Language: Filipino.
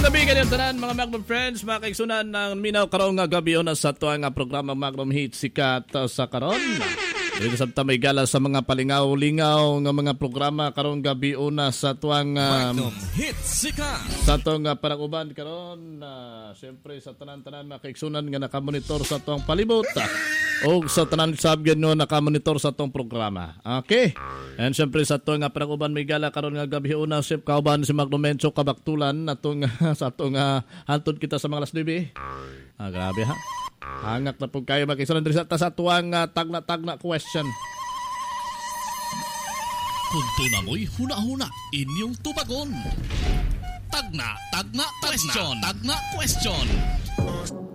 Gabi ganyan tanan mga Magnum friends, mga kaigsunan ng minaw karong nga gabi na sa tuang programa Magnum Hit sikat sa karon. Dili sabta may gala sa mga palingaw-lingaw nga mga programa karong gabi una sa tuang Magnum Hit sikat. Sa tuang paraguban karon siyempre sa tanan-tanan mga kaigsunan nga nakamonitor sa tuang palibot o sa tanan sabyan no nakamonitor sa tuang programa. Okay? And siyempre sa tuang paraguban may gala karon nga gabi una si kauban si Magnum Mencho kabaktulan natong sa atong hantod kita sa mga alas 9. Grabe ha. Hangak na po kayo makisunan diri sa tuwang tagna-tagna question. Kung tunamoy huna-huna inyong tubagon. Tagna question.